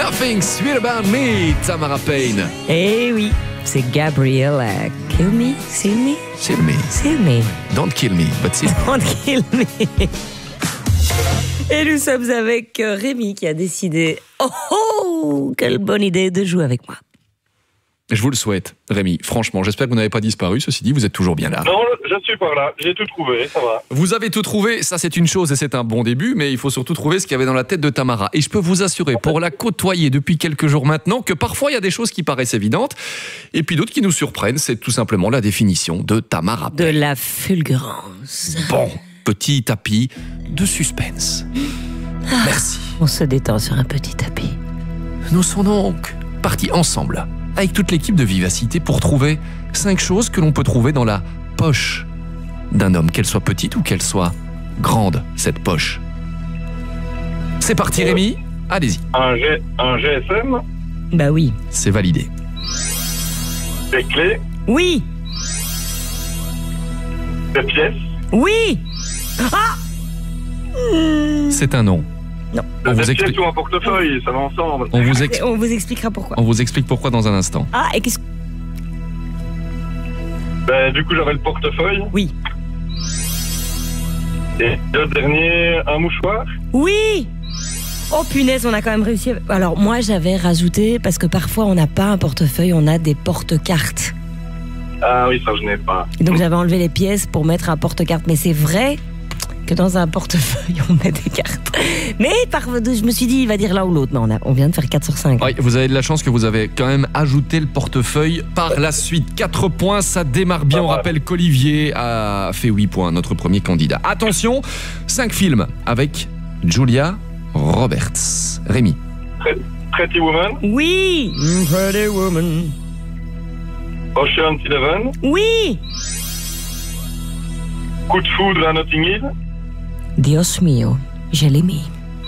Nothing Sweet About Me, Tamara Payne. Eh oui, c'est Gabriella. Kill me, seal me, Kill me. seal me. Don't kill me, but seal me. Don't kill me. Et nous sommes avec Rémi qui a décidé, quelle bonne idée de jouer avec moi. Je vous le souhaite, Rémi. Franchement, j'espère que vous n'avez pas disparu. Ceci dit, vous êtes toujours bien là. Non, je suis pas là. J'ai tout trouvé, ça va. Vous avez tout trouvé, ça c'est une chose et c'est un bon début, mais il faut surtout trouver ce qu'il y avait dans la tête de Tamara. Et je peux vous assurer, pour la côtoyer depuis quelques jours maintenant, que parfois il y a des choses qui paraissent évidentes, et puis d'autres qui nous surprennent. C'est tout simplement la définition de Tamara De Payne. la fulgurance. Bon, petit tapis de suspense. Merci. On se détend sur un petit tapis. Nous sommes donc partis ensemble, avec toute l'équipe de Vivacité, pour trouver 5 choses que l'on peut trouver dans la poche d'un homme, qu'elle soit petite ou qu'elle soit grande, cette poche. C'est parti, Rémi. Allez-y. Un GSM, Bah oui. C'est validé. des clés, Oui. des pièces, Oui. Ah. C'est un nom. Non. On vous des explique. pièces ou un portefeuille, ça va ensemble. On vous expliquera pourquoi. explique pourquoi dans un instant. Ah, et qu'est-ce que... Du coup, j'avais le portefeuille. Oui. Et le dernier, un mouchoir. Oui. Oh punaise, on a quand même réussi. Alors moi, j'avais rajouté, parce que parfois on n'a pas un portefeuille, on a des porte-cartes. Ah oui, ça je n'ai pas. Et donc j'avais enlevé les pièces pour mettre un porte-cartes. Mais c'est vrai que dans un portefeuille, on met des cartes. Mais je me suis dit, il va dire l'un ou l'autre. Mais on vient de faire 4 sur 5. Oui, vous avez de la chance que vous avez quand même ajouté le portefeuille par la suite. 4 points, ça démarre bien. On rappelle qu'Olivier a fait 8 points, notre premier candidat. Attention, 5 films avec Julia Roberts. Rémi. Pretty Woman, Oui. Pretty woman. Ocean's 11, Oui. Coup de foudre à Notting Hill, Dios mío, je l'ai mis.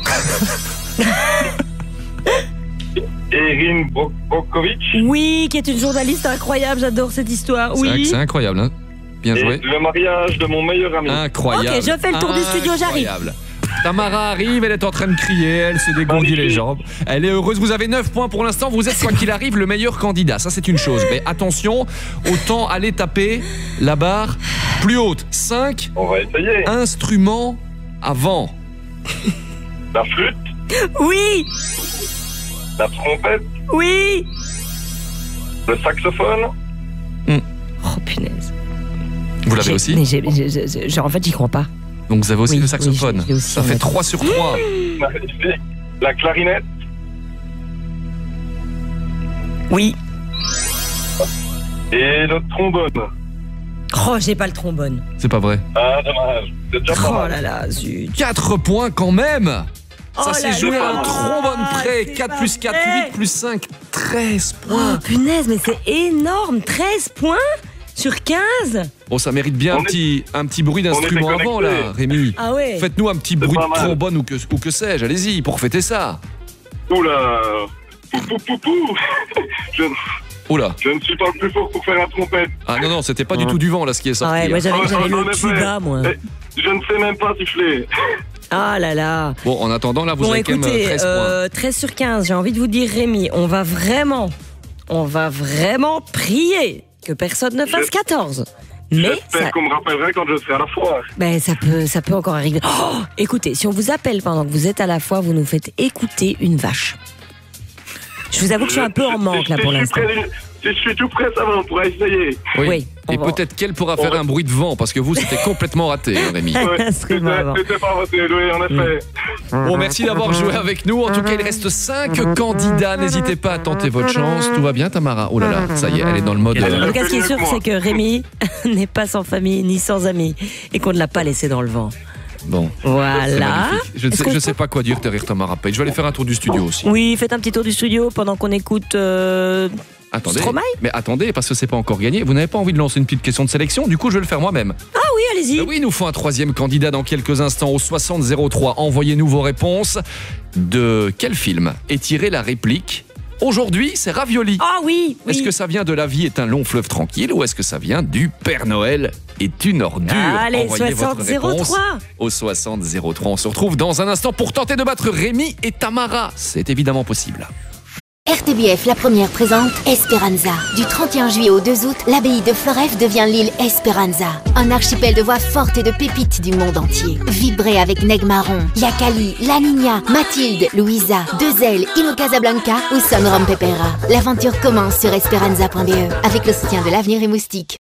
Erin Brockovich, Oui, qui est une journaliste incroyable, j'adore cette histoire. Oui. C'est incroyable, hein. Bien et joué. le mariage de mon meilleur ami. Incroyable. Ok, je fais le tour du studio, j'arrive. Incroyable. Tamara arrive, elle est en train de crier, elle se dégourdit les jambes. Elle est heureuse, vous avez 9 points pour l'instant, vous êtes quoi qu'il arrive le meilleur candidat, ça c'est une chose. Mais attention, autant aller taper la barre plus haute. 5 On va essayer. instruments avant. La flûte, Oui. la trompette, Oui. le saxophone, Oh punaise. Vous l'avez aussi? Mais en fait, j'y crois pas. Donc vous avez aussi Oui, le saxophone. oui, je l'ai aussi, ça en fait fait. 3 sur 3. la clarinette, Oui. et le trombone. Oh, j'ai pas le trombone. C'est pas vrai. Ah, dommage. C'est déjà pas Oh mal. là là, zut. 4 points quand même. Ça Oh s'est là joué là. à un trombone près. C'est 4 pas plus 4, vrai. 8 plus 5, 13 Oh points. punaise, mais c'est énorme. 13 points sur 15. Bon, ça mérite bien un petit bruit d'instrument était avant, connectés. là, Rémi. Ah ouais. Faites-nous un petit bruit pas de mal. trombone ou que sais-je. Allez-y, pour fêter ça. Oula. Pou, pou, pou, pou. Oula. Je ne suis pas le plus fort pour faire la trompette. Ah non, c'était pas du tout du vent, là, ce qui est Ah sorti. ouais, moi hein. j'avais En le effet. tuba, moi. Je ne sais même pas siffler. Ah là là. Bon, en attendant, là, vous Bon, avez quand même écoutez, 13 points. 13 sur 15, j'ai envie de vous dire, Rémi, on va vraiment prier que personne ne fasse 14. Mais J'espère qu'on me rappellerait quand je serai à la foire. ça peut encore arriver. Oh, écoutez, si on vous appelle pendant que vous êtes à la foire, vous nous faites écouter une vache. Je vous avoue que je suis un peu en manque là pour l'instant. Si je suis tout prêt, ça va, on pourra essayer. Oui, on Et va- peut-être qu'elle pourra faire un bruit de vent, parce que vous, c'était complètement raté, hein, Rémi. Ouais, Instrument avant. C'était pas votre oui, en effet. Bon, merci d'avoir joué avec nous. En tout cas, il reste 5 candidats. N'hésitez pas à tenter votre chance. Tout va bien, Tamara? Oh là là, ça y est, elle est dans le mode. En tout cas, ce qui est sûr, c'est que Rémi n'est pas sans famille ni sans amis et qu'on ne l'a pas laissé dans le vent. Bon. C'est Voilà. magnifique. Je Est-ce qu'on ne sais pas quoi dire derrière Tamara Payne. Je vais aller faire un tour du studio aussi. Oui, faites un petit tour du studio pendant qu'on écoute. Attendez. Stromae ? Mais attendez, parce que c'est pas encore gagné. Vous n'avez pas envie de lancer une petite question de sélection? Du coup, je vais le faire moi-même. Ah oui, allez-y. Oui, il nous faut un 3e candidat dans quelques instants au 60 03. Envoyez-nous vos réponses. De quel film est tirée la réplique Aujourd'hui, c'est ravioli. Ah oui, oui. Est-ce que ça vient de La vie est un long fleuve tranquille ou est-ce que ça vient du Père Noël est une ordure. Allez, Envoyez votre 60 réponse 03. au 60 03. On se retrouve dans un instant pour tenter de battre Rémi et Tamara. C'est évidemment possible. RTBF La Première présente Esperanza. Du 31 juillet au 2 août, l'abbaye de Floreffe devient l'île Esperanza. Un archipel de voix fortes et de pépites du monde entier. Vibrez avec Neg Marron, Yakali, La Niña, Mathilde, Louisa, Dezel, Ino Casablanca ou Son Rom Pepera. L'aventure commence sur esperanza.be avec le soutien de l'Avenir et Moustique.